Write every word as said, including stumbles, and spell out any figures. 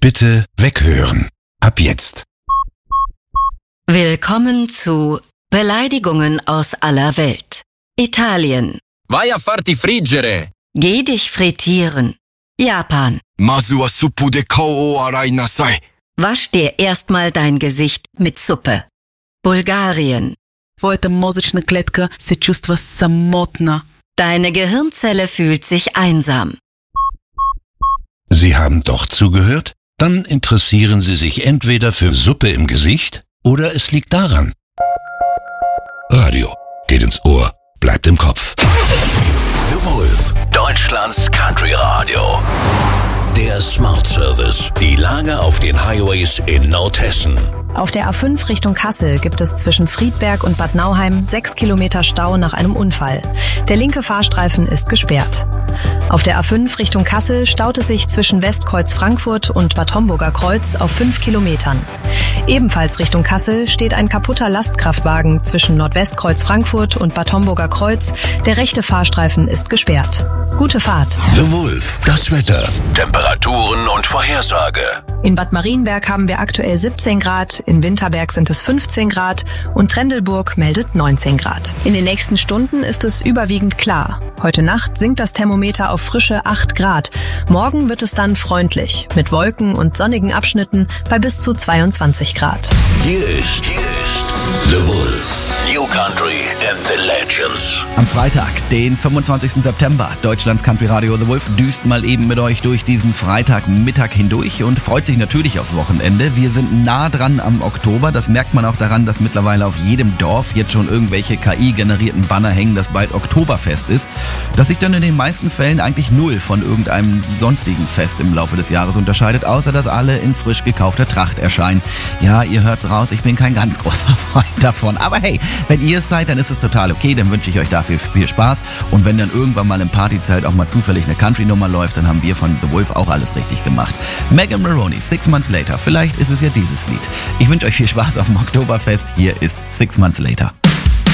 Bitte weghören. Ab jetzt. Willkommen zu Beleidigungen aus aller Welt. Italien. Vai a farti friggere. Geh dich frittieren. Japan. Mazu wa suppu de kao o arai nasai. Wasch dir erstmal dein Gesicht mit Suppe. Bulgarien. Твоята мозъчна клетка се чувства самотна. Deine Gehirnzelle fühlt sich einsam. Sie haben doch zugehört? Dann interessieren Sie sich entweder für Suppe im Gesicht oder es liegt daran. Radio geht ins Ohr, bleibt im Kopf. The Wolf, Deutschlands Country Radio. Der Smart Service. Die Lage auf den Highways in Nordhessen. Auf der A fünf Richtung Kassel gibt es zwischen Friedberg und Bad Nauheim sechs Kilometer Stau nach einem Unfall. Der linke Fahrstreifen ist gesperrt. Auf der A fünf Richtung Kassel staut es sich zwischen Westkreuz Frankfurt und Bad Homburger Kreuz auf fünf Kilometern. Ebenfalls Richtung Kassel steht ein kaputter Lastkraftwagen zwischen Nordwestkreuz Frankfurt und Bad Homburger Kreuz. Der rechte Fahrstreifen ist gesperrt. Gute Fahrt. The Wolf, das Wetter, Temperaturen und Vorhersage. In Bad Marienberg haben wir aktuell siebzehn Grad, in Winterberg sind es fünfzehn Grad und Trendelburg meldet neunzehn Grad. In den nächsten Stunden ist es überwiegend klar. Heute Nacht sinkt das Thermometer auf frische acht Grad. Morgen wird es dann freundlich, mit Wolken und sonnigen Abschnitten bei bis zu zweiundzwanzig Grad. Hier ist, hier ist The Wolf. New Country and the Legends. Am Freitag, den fünfundzwanzigsten September, Deutschlands Country Radio The Wolf düst mal eben mit euch durch diesen Freitagmittag hindurch und freut sich natürlich aufs Wochenende. Wir sind nah dran am Oktober, das merkt man auch daran, dass mittlerweile auf jedem Dorf jetzt schon irgendwelche K I-generierten Banner hängen, dass bald Oktoberfest ist, das sich dann in den meisten Fällen eigentlich null von irgendeinem sonstigen Fest im Laufe des Jahres unterscheidet, außer dass alle in frisch gekaufter Tracht erscheinen. Ja, ihr hört's raus, ich bin kein ganz großer Freund davon, aber hey, wenn ihr es seid, dann ist es total okay, dann wünsche ich euch dafür viel Spaß und wenn dann irgendwann mal im Partyzelt auch mal zufällig eine Country-Nummer läuft, dann haben wir von The Wolf auch alles richtig gemacht. Megan Maroney, Six Months Later, vielleicht ist es ja dieses Lied. Ich wünsche euch viel Spaß auf dem Oktoberfest, hier ist Six Months Later.